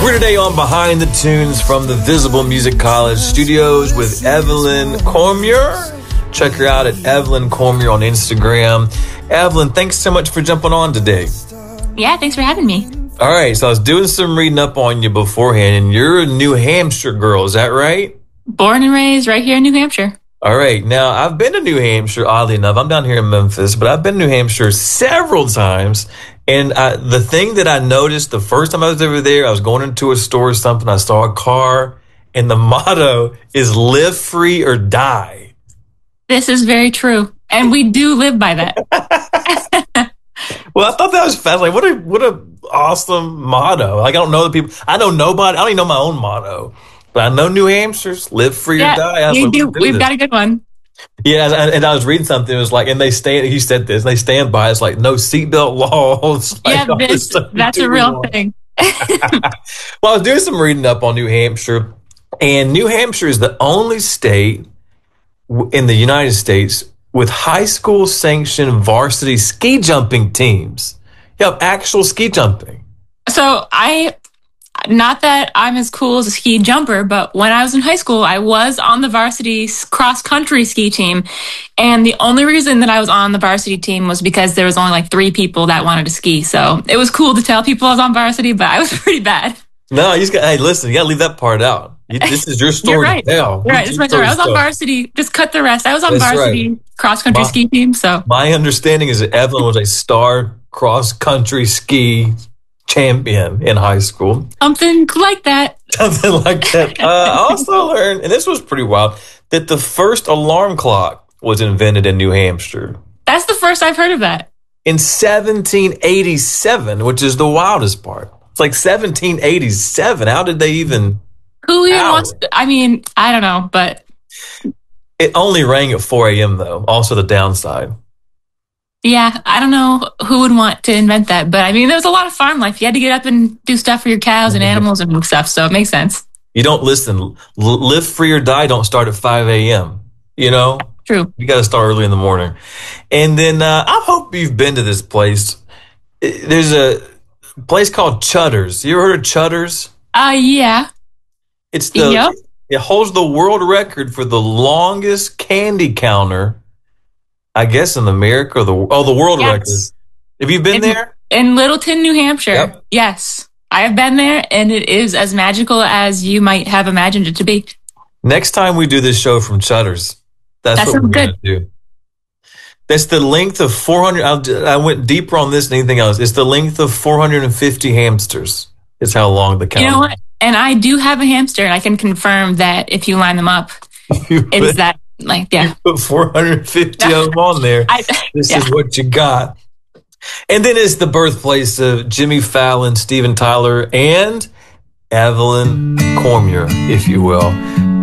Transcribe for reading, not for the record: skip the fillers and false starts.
We're today on Behind the Tunes from the Visible Music College studios with Evelyn Cormier. Check her out at Evelyn Cormier on Instagram. Evelyn, thanks so much for jumping on today. Yeah, thanks for having me. All right, so I was doing some reading up on you beforehand, and you're a New Hampshire girl, is that right? Born and raised right here in New Hampshire. All right, now I've been to New Hampshire, oddly enough. I'm down here in Memphis, but I've been to New Hampshire several times. And the thing that I noticed the first time I was over there, I was going into a store or something, I saw a car, and the motto is live free or die. This is very true. And we do live by that. Well, I thought that was fascinating. What a awesome motto. Like, I don't know the people. I know nobody. I don't even know my own motto. But I know New Hampshire's live free or die. We've got a good one. Yeah, and I was reading something. It was like, and they stand. He said this. They stand by. It's like no seatbelt laws. Yeah, that's a real thing. Well, I was doing some reading up on New Hampshire, and New Hampshire is the only state in the United States with high school sanctioned varsity ski jumping teams. You have actual ski jumping. So not that I'm as cool as a ski jumper, but when I was in high school, I was on the varsity cross-country ski team. And the only reason that I was on the varsity team was because there was only like 3 people that wanted to ski. So it was cool to tell people I was on varsity, but I was pretty bad. No, hey, listen, you got to leave that part out. This is your story. You're right. To tell. You're right. It's my story. I was on varsity. Just cut the rest. I was on varsity cross-country ski team. So my understanding is that Evelyn was a star cross-country ski champion in high school. Something like that. Something like that. I also learned, and this was pretty wild, that the first alarm clock was invented in New Hampshire. That's the first I've heard of that. In 1787, which is the wildest part. It's like 1787. How did they even... Who even wants to, I mean, I don't know, but... It only rang at 4 a.m., though. Also the downside. Yeah, I don't know who would want to invent that, but I mean, there was a lot of farm life. You had to get up and do stuff for your cows and animals and stuff, so it makes sense. You don't listen. Live free or die don't start at 5 a.m., you know? True. You got to start early in the morning. And then I hope you've been to this place. There's a place called Chudder's. You ever heard of Chudder's? Yeah. It holds the world record for the longest candy counter, I guess, in America, or the world record. Have you been there? In Littleton, New Hampshire. Yep. Yes. I have been there, and it is as magical as you might have imagined it to be. Next time we do this show from Chudder's, that's what we're going to do. That's the length of 400. I went deeper on this than anything else. It's the length of 450 hamsters. Is how long the counter. You know what? And I do have a hamster, and I can confirm that if you line them up, it's that. Like, yeah. You put 450 of them on there. This is what you got. And then it's the birthplace of Jimmy Fallon, Steven Tyler, and Evelyn Cormier, if you will.